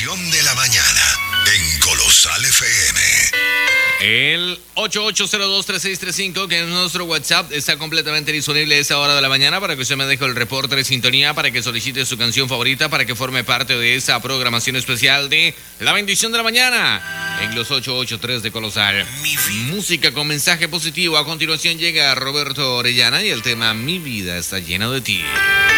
bendición de la mañana en Colosal FM. El 88023635, que es nuestro WhatsApp, está completamente disponible a esa hora de la mañana para que usted me deje el reporte de sintonía, para que solicite su canción favorita, para que forme parte de esa programación especial de La Bendición de la Mañana en los 883 de Colosal. Música con mensaje positivo. A continuación llega Roberto Orellana y el tema Mi vida está llena de ti.